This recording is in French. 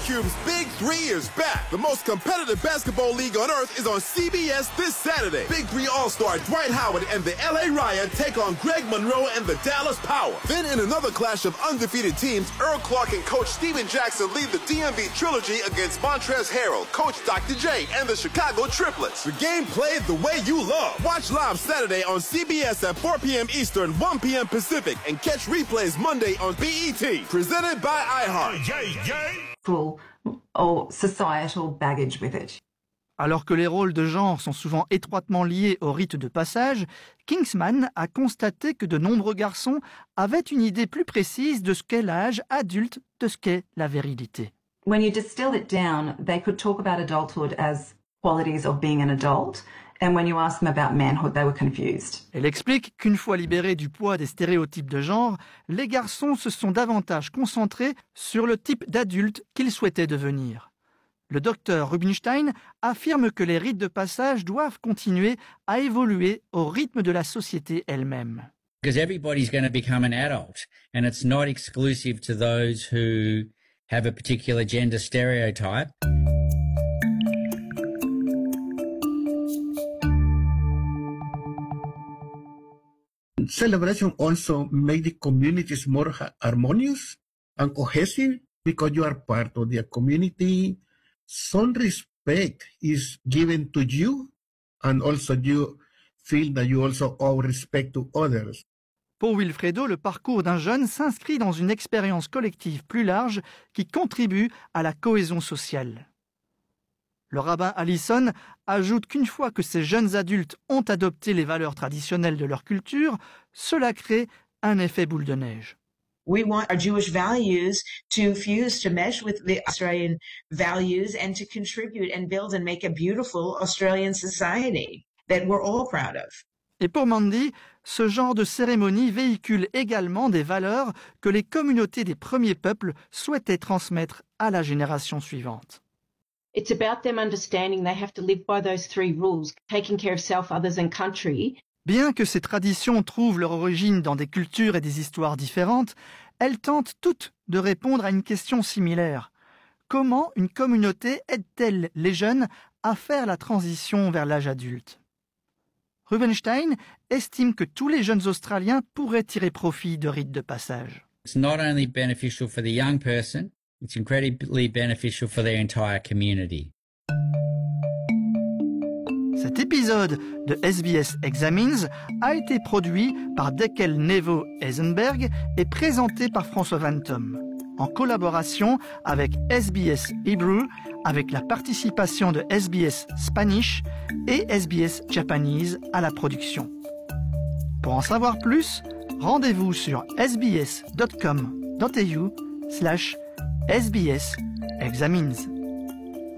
Cube's Big 3 is back. The most competitive basketball league on earth is on CBS this Saturday. Big 3 All-Star Dwight Howard and the LA Riot take on Greg Monroe and the Dallas Power. Then in another clash of undefeated teams, Earl Clark and Coach Steven Jackson lead the DMV Trilogy against Montrezl Harrell, Coach Dr. J, and the Chicago Triplets. The game played the way you love. Watch live Saturday on CBS at 4 p.m. Eastern, 1 p.m. Pacific, and catch replays Monday on BET. Presented by iHeart. Full or societal baggage with it. Alors que les rôles de genre sont souvent étroitement liés au rite de passage, Kingsman a constaté que de nombreux garçons avaient une idée plus précise de ce qu'est l'âge adulte, de ce qu'est la virilité. When you distilled it down, they could talk about adulthood as qualities of being an adult, and when you asked them about manhood, they were confused. Elle explique qu'une fois libérés du poids des stéréotypes de genre, les garçons se sont davantage concentrés sur le type d'adulte qu'ils souhaitaient devenir. Le docteur Rubinstein affirme que les rites de passage doivent continuer à évoluer au rythme de la société elle-même. Because everybody's going to become an adult, and it's not exclusive to those who have a particular gender stereotype. Celebration also make the communities more harmonious and cohesive because you are part of the community. Some respect is given to you, and also you feel that you also owe respect to others. Pour Wilfredo, le parcours d'un jeune s'inscrit dans une expérience collective plus large qui contribue à la cohésion sociale. Le rabbin Allison ajoute qu'une fois que ces jeunes adultes ont adopté les valeurs traditionnelles de leur culture, cela crée un effet boule de neige. We want our Jewish values to fuse, to mesh with the Australian values and to contribute and build and make a beautiful Australian society that we're all proud of. Et pour Mandy, ce genre de cérémonie véhicule également des valeurs que les communautés des premiers peuples souhaitaient transmettre à la génération suivante. It's about them understanding they have to live by those 3 rules, taking care of self, others and country. Bien que ces traditions trouvent leur origine dans des cultures et des histoires différentes, elles tentent toutes de répondre à une question similaire. Comment une communauté aide-t-elle les jeunes à faire la transition vers l'âge adulte ? Rubinstein estime que tous les jeunes Australiens pourraient tirer profit de rites de passage. It's not only beneficial for the young person, it's incredibly beneficial for their entire community. Cet épisode de SBS Examines a été produit par Dekel Nevo Eisenberg et présenté par François Vantom, en collaboration avec SBS Hebrew, avec la participation de SBS Spanish et SBS Japanese à la production. Pour en savoir plus, rendez-vous sur sbs.com.au/sbsexamines.